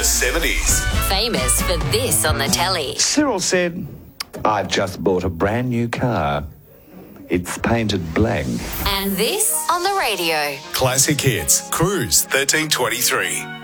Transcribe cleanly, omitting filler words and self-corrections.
70s. Famous for this on the telly. Cyril said, I've just bought a brand new car. It's painted black. And this on the radio. Classic Hits, Cruise 1323.